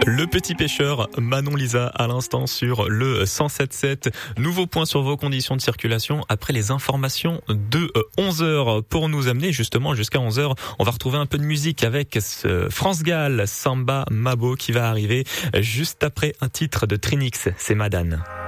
Le Petit Pêcheur, Manon Lisa à l'instant sur le 107.7. Nouveau point sur vos conditions de circulation après les informations de 11h. Pour nous amener justement jusqu'à 11h, on va retrouver un peu de musique avec France Gall, Samba Mabo qui va arriver juste après un titre de Trinix, c'est Madane.